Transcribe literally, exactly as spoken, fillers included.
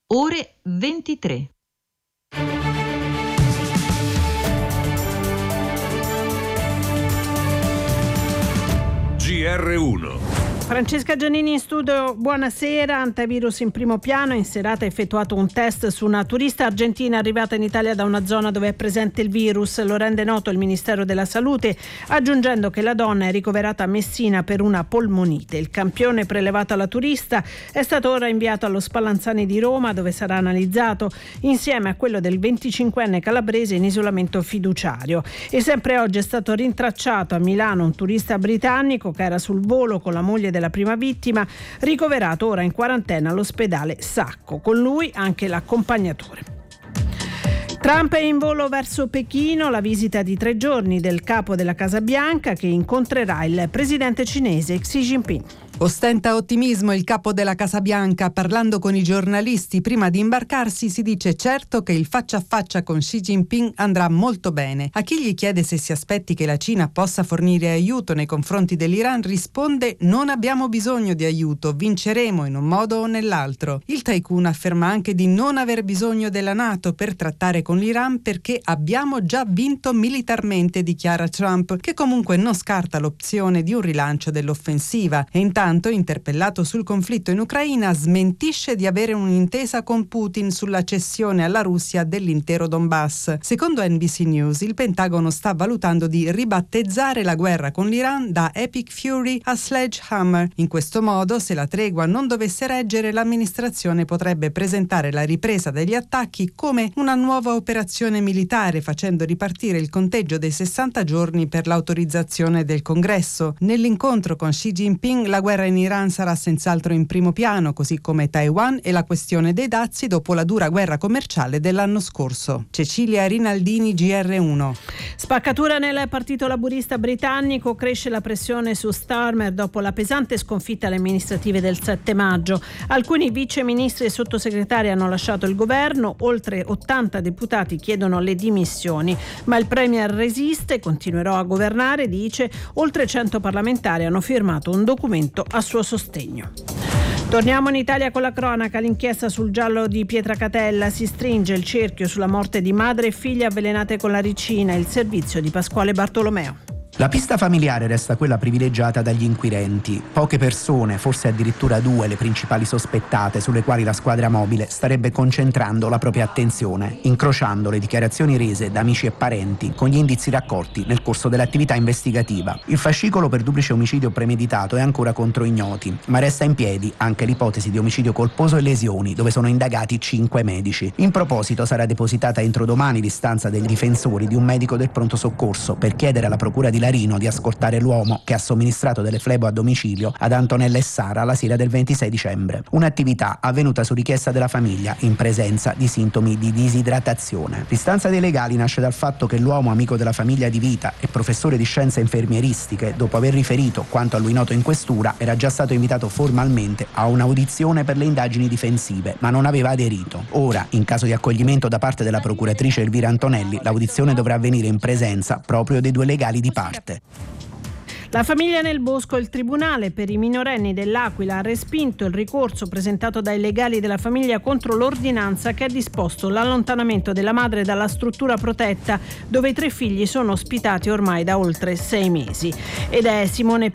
ore ventitré. G R uno. Francesca Giannini in studio, buonasera. Antivirus in primo piano. In serata ha effettuato un test su una turista argentina arrivata in Italia da una zona dove è presente il virus. Lo rende noto il Ministero della Salute, aggiungendo che la donna è ricoverata a Messina per una polmonite. Il campione prelevato alla turista è stato ora inviato allo Spallanzani di Roma, dove sarà analizzato insieme a quello del venticinquenne calabrese in isolamento fiduciario. E sempre oggi è stato rintracciato a Milano un turista britannico che era sul volo con la moglie della prima vittima, ricoverato ora in quarantena all'ospedale Sacco. Con lui anche l'accompagnatore. Trump è in volo verso Pechino, la visita di tre giorni del capo della Casa Bianca che incontrerà il presidente cinese Xi Jinping. Ostenta ottimismo il capo della Casa Bianca. Parlando con i giornalisti prima di imbarcarsi, si dice certo che il faccia a faccia con Xi Jinping andrà molto bene. A chi gli chiede se si aspetti che la Cina possa fornire aiuto nei confronti dell'Iran, risponde: non abbiamo bisogno di aiuto, vinceremo in un modo o nell'altro. Il tycoon afferma anche di non aver bisogno della NATO per trattare con l'Iran perché abbiamo già vinto militarmente, dichiara Trump, che comunque non scarta l'opzione di un rilancio dell'offensiva. E intanto, interpellato sul conflitto in Ucraina, smentisce di avere un'intesa con Putin sulla cessione alla Russia dell'intero Donbass. Secondo N B C News, il Pentagono sta valutando di ribattezzare la guerra con l'Iran da Epic Fury a Sledgehammer. In questo modo, se la tregua non dovesse reggere, l'amministrazione potrebbe presentare la ripresa degli attacchi come una nuova operazione militare, facendo ripartire il conteggio dei sessanta giorni per l'autorizzazione del Congresso. Nell'incontro con Xi Jinping, la guerra in Iran sarà senz'altro in primo piano, così come Taiwan e la questione dei dazi dopo la dura guerra commerciale dell'anno scorso. Cecilia Rinaldini, G R uno. Spaccatura nel partito laburista britannico, cresce la pressione su Starmer dopo la pesante sconfitta alle amministrative del sette maggio. Alcuni viceministri e sottosegretari hanno lasciato il governo, oltre ottanta deputati chiedono le dimissioni, ma il premier resiste, continuerò a governare, dice. Oltre cento parlamentari hanno firmato un documento a suo sostegno. Torniamo in Italia con la cronaca. L'inchiesta sul giallo di Pietracatella, si stringe il cerchio sulla morte di madre e figlia avvelenate con la ricina. Il servizio di Pasquale Bartolomeo. La pista familiare resta quella privilegiata dagli inquirenti. Poche persone, forse addirittura due, le principali sospettate sulle quali la squadra mobile starebbe concentrando la propria attenzione, incrociando le dichiarazioni rese da amici e parenti con gli indizi raccolti nel corso dell'attività investigativa. Il fascicolo per duplice omicidio premeditato è ancora contro ignoti, ma resta in piedi anche l'ipotesi di omicidio colposo e lesioni, dove sono indagati cinque medici. In proposito sarà depositata entro domani l'istanza dei difensori di un medico del pronto soccorso per chiedere alla procura di Larino di ascoltare l'uomo che ha somministrato delle flebo a domicilio ad Antonella e Sara la sera del ventisei dicembre. Un'attività avvenuta su richiesta della famiglia in presenza di sintomi di disidratazione. L'istanza dei legali nasce dal fatto che l'uomo, amico della famiglia di vita e professore di scienze infermieristiche, dopo aver riferito quanto a lui noto in questura, era già stato invitato formalmente a un'audizione per le indagini difensive, ma non aveva aderito. Ora, in caso di accoglimento da parte della procuratrice Elvira Antonelli, l'audizione dovrà avvenire in presenza proprio dei due legali di parte. La famiglia nel bosco. Il tribunale per i minorenni dell'Aquila ha respinto il ricorso presentato dai legali della famiglia contro l'ordinanza che ha disposto l'allontanamento della madre dalla struttura protetta dove i tre figli sono ospitati ormai da oltre sei mesi. Ed è Simone